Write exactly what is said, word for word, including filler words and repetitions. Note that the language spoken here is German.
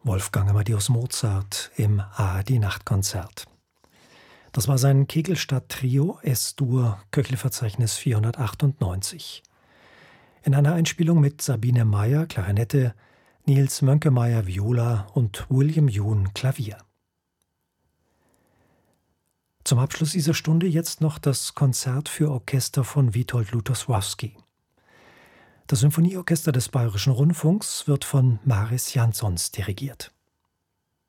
Wolfgang Amadeus Mozart im A R D-Nachtkonzert. Das war sein Kegelstadt-Trio S-Dur, Köchelverzeichnis vierhundertachtundneunzig. In einer Einspielung mit Sabine Meyer, Klarinette, Nils Mönkemeyer, Viola und William Yoon, Klavier. Zum Abschluss dieser Stunde jetzt noch das Konzert für Orchester von Witold Lutosławski. Das Symphonieorchester des Bayerischen Rundfunks wird von Maris Jansons dirigiert.